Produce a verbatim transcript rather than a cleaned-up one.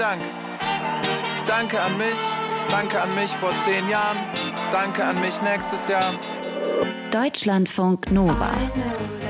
Dank. Danke an mich, danke an mich vor zehn Jahren, danke an mich nächstes Jahr. Deutschlandfunk Nova.